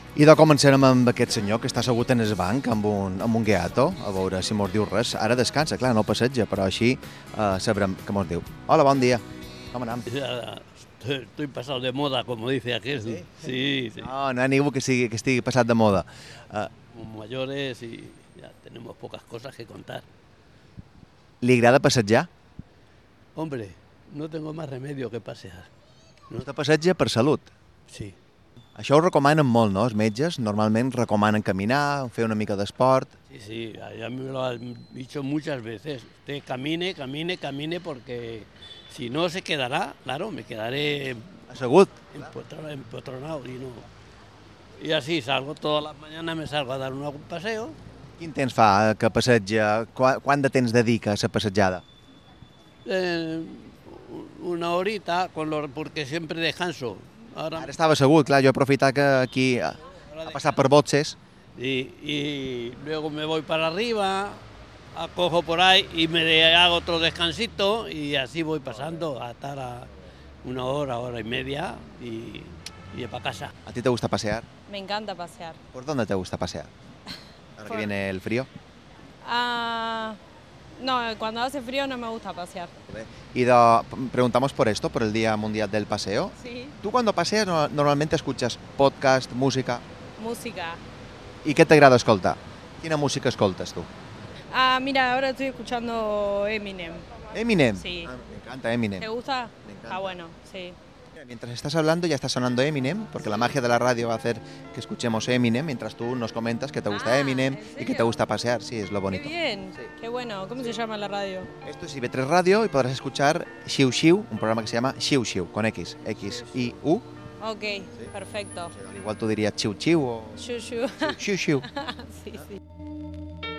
I de començarem amb aquest senyor que està assegut en el banc amb un gheato, a veure si mos diu res. Ara descansa, clar, no passeja, però així sabrem què mos diu. Hola, bon dia. Com anem? Ya estoy pasado de moda, como dice aquel. Sí, sí. No, no hi ha ningú que estigui passat de moda. Somos mayores y ya tenemos pocas cosas que contar. Li agrada passejar? Hombre, no tengo más remedio que pasear. Vostè passeja per salut. Sí. Això ho recomanen molt, no? Els metges normalment recomanen caminar, fer una mica d'esport. Sí, sí, ya me lo han dicho muchas veces. Usted camine, camine, camine, porque si no se quedará, claro, me quedaré Assegut. empotronado y no. Y así salgo todas las mañanas, me salgo a dar un paseo. Quin temps fa que passeja? Quant de temps dedica a la passejada? Una horita, porque siempre descanso. Ahora Ara estava assegut, clar, jo he aprofitat que aquí ha passat per Botses. y luego me voy para arriba, cojo por ahí y me hago otro descansito y así voy pasando hasta una hora, hora y media y para casa. ¿A ti te gusta pasear? Me encanta pasear. ¿Por dónde te gusta pasear? Ahora que viene el frío. No, cuando hace frío no me gusta pasear. Preguntamos por esto, por el Día Mundial del Paseo. Sí. Tú cuando paseas normalmente escuchas podcast, música. Música. ¿Y qué te agrada escoltar? ¿Quina música escoltas tú? Mira, ahora estoy escuchando Eminem. Eminem. Sí. Me encanta Eminem. ¿Te gusta? Me encanta. Bueno, sí. Mientras estás hablando ya está sonando Eminem, porque la magia de la radio va a hacer que escuchemos Eminem mientras tú nos comentas que te gusta Eminem ¿en y que te serio? gusta pasear. Sí, es lo Qué bonito. bien, Sí. qué bueno. ¿Cómo se llama la radio? Esto es IB3 Radio y podrás escuchar Xiu Xiu, un programa que se llama Xiu Xiu, con X, X-I-U. Ok, perfecto. Al igual tú dirías Chiu Chiu o Shushu. Xiu Xiu.